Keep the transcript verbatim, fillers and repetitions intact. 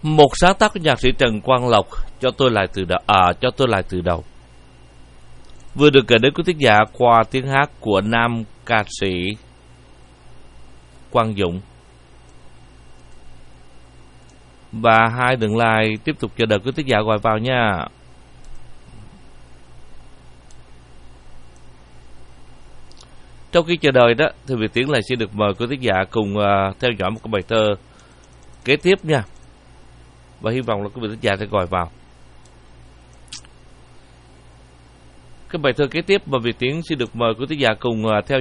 Một sáng tác của nhạc sĩ Trần Quang Lộc, cho tôi lại từ đầu. À, cho tôi lại từ đầu. Vừa được gửi đến quý thính giả qua tiếng hát của nam ca sĩ Quang Dũng. Và hai đường like tiếp tục chờ đợi quý thính giả gọi vào nha. Trong khi chờ đợi đó thì Việt Tiến lại xin được mời quý thính giả cùng uh, theo dõi một cái bài thơ kế tiếp nha. Và hy vọng là quý vị thính giả sẽ gọi vào. Cái bài thơ kế tiếp mà Việt Tiến xin được mời quý thính giả cùng uh, theo